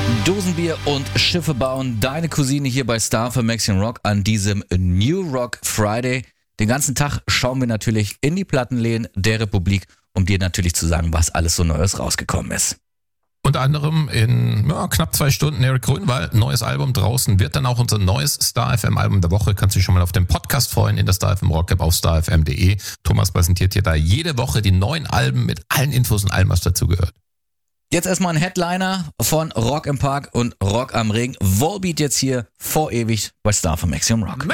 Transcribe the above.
Dosenbier und Schiffe bauen, deine Cousine hier bei Star für Maximum Rock an diesem New Rock Friday. Den ganzen Tag schauen wir natürlich in die Plattenläden der Republik, um dir natürlich zu sagen, was alles so Neues rausgekommen ist. Unter anderem in knapp 2 Stunden Erik Grönwald, neues Album draußen, wird dann auch unser neues Star FM Album der Woche. Kannst du dich schon mal auf den Podcast freuen in der Star FM Rock App auf starfm.de. Thomas präsentiert dir da jede Woche die neuen Alben mit allen Infos und allem, was dazugehört. Jetzt erstmal ein Headliner von Rock im Park und Rock am Ring. Volbeat jetzt hier vor ewig bei Star für Maximum Rock.